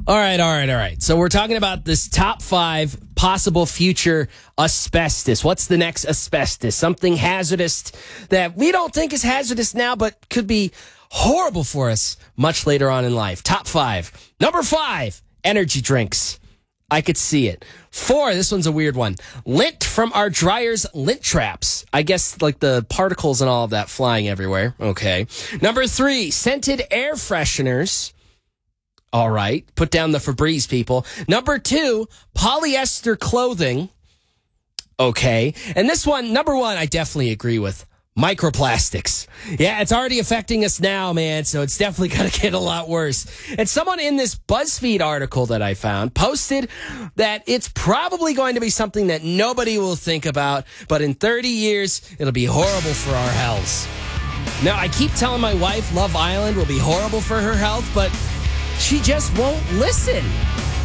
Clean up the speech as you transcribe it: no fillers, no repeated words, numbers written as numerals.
All right. So we're talking about this top 5 possible future asbestos. What's the next asbestos? Something hazardous that we don't think is hazardous now, but could be horrible for us much later on in life. Top 5. Number 5, energy drinks. I could see it. 4, this one's a weird one. Lint from our dryer's lint traps. I guess like the particles and all of that flying everywhere. Okay. Number 3, scented air fresheners. All right. Put down the Febreze, people. Number 2, polyester clothing. Okay. And this one, number 1, I definitely agree with. Microplastics. Yeah, it's already affecting us now, man, so it's definitely going to get a lot worse. And someone in this BuzzFeed article that I found posted that it's probably going to be something that nobody will think about, but in 30 years, it'll be horrible for our healths. Now, I keep telling my wife Love Island will be horrible for her health, but she just won't listen.